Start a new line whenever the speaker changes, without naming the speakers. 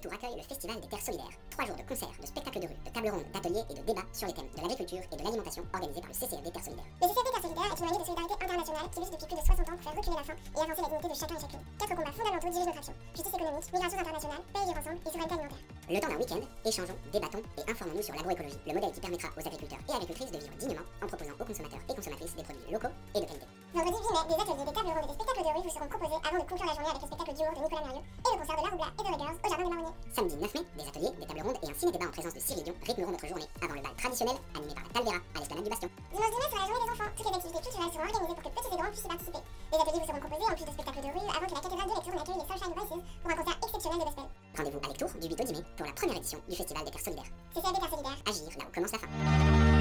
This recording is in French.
Tours accueille le Festival des Terres Solidaires. 3 jours de concerts, de spectacles de rue, de tables rondes, d'ateliers et de débats sur les thèmes de l'agriculture et de l'alimentation organisés par le CCFD Terres Solidaires.
Le CCFD Terres Solidaires est une alliée de solidarité internationale qui lutte depuis plus de 60 ans pour faire reculer la faim et avancer la dignité de chacun et chacune. 4 combats fondamentaux dirigent notre action: justice économique, migrations internationales, pays vivre ensemble et souveraineté alimentaire.
Le temps d'un week-end, échangeons, débattons et informons-nous sur l'agroécologie, le modèle qui permettra aux agriculteurs et agricultrices de vivre dignement en proposant aux consommateurs et consommatrices des produits locaux et de qualité.
Vendredi 8 mai, des ateliers, des tables rondes et des spectacles de rue vous seront proposés avant de conclure la journée avec le spectacle d'humour de Nicolas Mérieux et le concert de La Roubla et de Ruggers au jardin des Marronniers.
Samedi 9 mai, des ateliers, des tables rondes et un ciné-débat en présence de Cyril Dion rythmeront notre journée avant le bal traditionnel animé par la Talvera à l'esplanade du Bastion.
Dimanche 10 mai sera la journée des enfants. Toutes les activités culturelles seront organisées pour que petits et grands puissent y participer. Les ateliers vous seront proposés en plus de spectacles de rue avant que la cathédrale de lecture n'accueille les Sunshine Voices pour un concert exceptionnel de gospel.
Rendez-vous à Lectoure du 8 au 10 mai pour la première édition du Festival des Terres Solidaires.
CCFD Terres Solidaires.
Agir là où commence la faim.